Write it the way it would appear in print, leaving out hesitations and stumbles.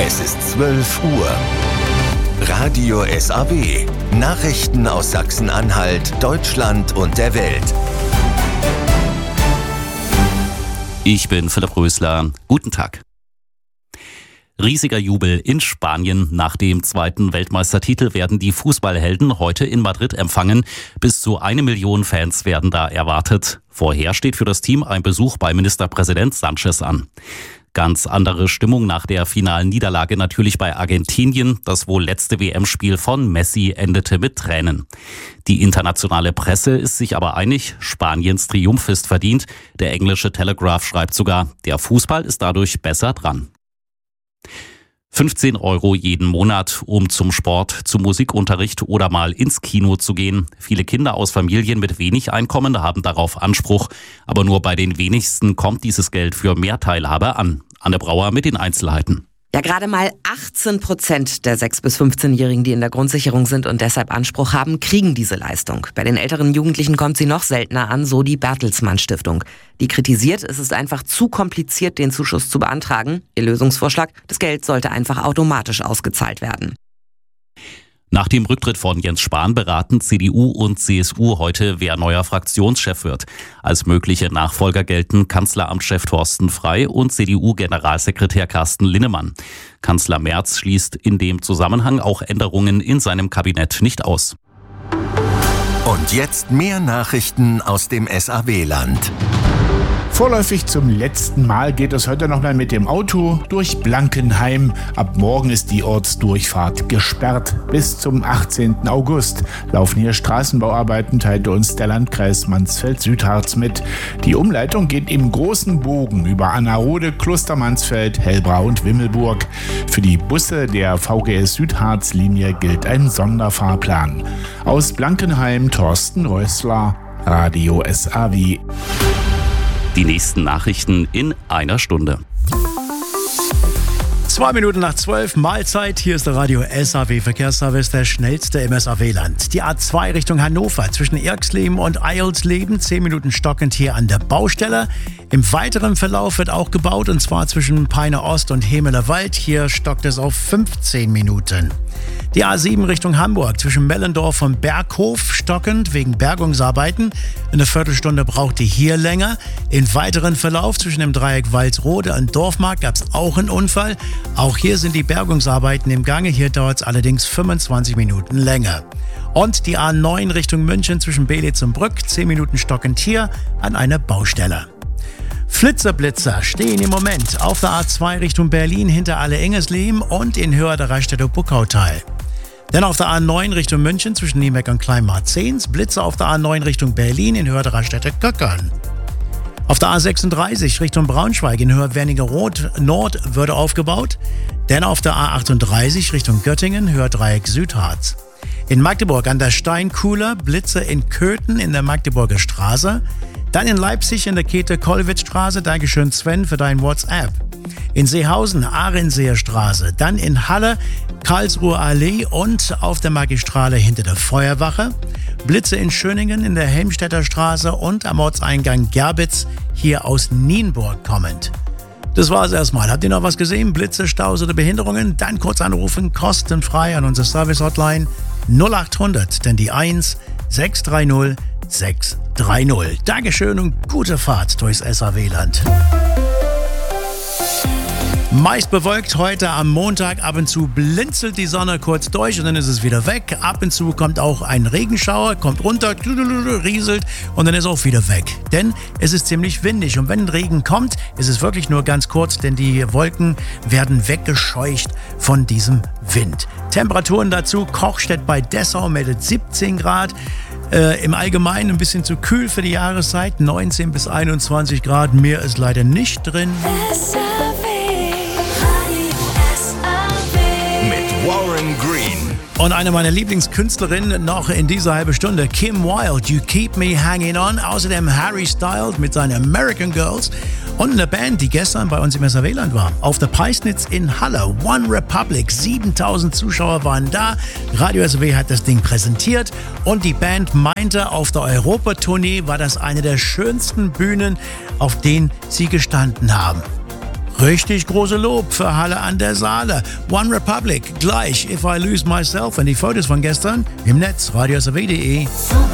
Es ist 12 Uhr. Radio SAW. Nachrichten aus Sachsen-Anhalt, Deutschland und der Welt. Ich bin Philipp Rösler. Guten Tag. Riesiger Jubel in Spanien. Nach dem zweiten Weltmeistertitel werden die Fußballhelden heute in Madrid empfangen. Bis zu 1 Million Fans werden da erwartet. Vorher steht für das Team ein Besuch bei Ministerpräsident Sánchez an. Ganz andere Stimmung nach der finalen Niederlage natürlich bei Argentinien. Das wohl letzte WM-Spiel von Messi endete mit Tränen. Die internationale Presse ist sich aber einig, Spaniens Triumph ist verdient. Der englische Telegraph schreibt sogar, der Fußball ist dadurch besser dran. 15 € jeden Monat, um zum Sport, zum Musikunterricht oder mal ins Kino zu gehen. Viele Kinder aus Familien mit wenig Einkommen haben darauf Anspruch. Aber nur bei den wenigsten kommt dieses Geld für mehr Teilhabe an. Anne Brauer mit den Einzelheiten. Ja, gerade mal 18% der 6- bis 15-Jährigen, die in der Grundsicherung sind und deshalb Anspruch haben, kriegen diese Leistung. Bei den älteren Jugendlichen kommt sie noch seltener an, so die Bertelsmann Stiftung. Die kritisiert, es ist einfach zu kompliziert, den Zuschuss zu beantragen. Ihr Lösungsvorschlag, das Geld sollte einfach automatisch ausgezahlt werden. Nach dem Rücktritt von Jens Spahn beraten CDU und CSU heute, wer neuer Fraktionschef wird. Als mögliche Nachfolger gelten Kanzleramtschef Thorsten Frey und CDU-Generalsekretär Carsten Linnemann. Kanzler Merz schließt in dem Zusammenhang auch Änderungen in seinem Kabinett nicht aus. Und jetzt mehr Nachrichten aus dem SAW-Land. Vorläufig zum letzten Mal geht es heute noch mal mit dem Auto durch Blankenheim. Ab morgen ist die Ortsdurchfahrt gesperrt. Bis zum 18. August laufen hier Straßenbauarbeiten, teilte uns der Landkreis Mansfeld-Südharz mit. Die Umleitung geht im großen Bogen über Annerode, Klostermansfeld, Hellbrau und Wimmelburg. Für die Busse der VGS Südharz-Linie gilt ein Sonderfahrplan. Aus Blankenheim Thorsten Rösler, Radio SAW. Die nächsten Nachrichten in einer Stunde. 2 Minuten nach 12, Mahlzeit. Hier ist der Radio SAW Verkehrsservice, der schnellste im SAW-Land. Die A2 Richtung Hannover zwischen Irxleben und Eilsleben, 10 Minuten stockend hier an der Baustelle. Im weiteren Verlauf wird auch gebaut, und zwar zwischen Peine Ost und Hemelerwald. Hier stockt es auf 15 Minuten. Die A7 Richtung Hamburg zwischen Mellendorf und Berghof stockend wegen Bergungsarbeiten. Eine Viertelstunde braucht die hier länger. Im weiteren Verlauf zwischen dem Dreieck Walsrode und Dorfmarkt gab es auch einen Unfall. Auch hier sind die Bergungsarbeiten im Gange. Hier dauert es allerdings 25 Minuten länger. Und die A9 Richtung München zwischen Belitz und Brück, 10 Minuten stockend hier an einer Baustelle. Flitzer stehen im Moment auf der A2 Richtung Berlin hinter Alle-Engesleben und in Höhe der Reichstätter-Buckautal. Dann auf der A9 Richtung München zwischen Niemeck und Kleinmarzens, Blitzer auf der A9 Richtung Berlin in Höhe der Reichstätter-Köckern. Auf der A36 Richtung Braunschweig in Höhe Wernigerode Nord würde aufgebaut. Dann auf der A38 Richtung Göttingen, Höhe Dreieck Südharz. In Magdeburg an der Steinkuhle, Blitze in Köthen in der Magdeburger Straße. Dann in Leipzig in der Käthe-Kollwitz-Straße, Dankeschön Sven für dein WhatsApp. In Seehausen, Ahrenseer Straße. Dann in Halle, Karlsruher Allee und auf der Magistrale hinter der Feuerwache. Blitze in Schöningen in der Helmstedter Straße und am Ortseingang Gerbitz, hier aus Nienburg kommend. Das war's erstmal. Habt ihr noch was gesehen? Blitze, Staus oder Behinderungen? Dann kurz anrufen, kostenfrei an unsere Service-Hotline 0800, denn die 1 630 630. Dankeschön und gute Fahrt durchs SAW-Land. Meist bewölkt heute am Montag, ab und zu blinzelt die Sonne kurz durch und dann ist es wieder weg. Ab und zu kommt auch ein Regenschauer, kommt runter, rieselt und dann ist auch wieder weg. Denn es ist ziemlich windig und wenn Regen kommt, ist es wirklich nur ganz kurz, denn die Wolken werden weggescheucht von diesem Wind. Temperaturen dazu, Kochstedt bei Dessau meldet 17 Grad. Im Allgemeinen ein bisschen zu kühl für die Jahreszeit, 19 bis 21 Grad, mehr ist leider nicht drin. Warren Green. Und eine meiner Lieblingskünstlerinnen noch in dieser halben Stunde, Kim Wilde, You Keep Me Hanging On. Außerdem Harry Styles mit seinen American Girls. Und eine Band, die gestern bei uns im SAW-Land war. Auf der Peisnitz in Halle, One Republic, 7000 Zuschauer waren da. Radio SAW hat das Ding präsentiert. Und die Band meinte, auf der Europatournee war das eine der schönsten Bühnen, auf denen sie gestanden haben. Richtig große Lob für Halle an der Saale. One Republic, gleich If I Lose Myself. Und die Fotos von gestern im Netz, radiosaw.de.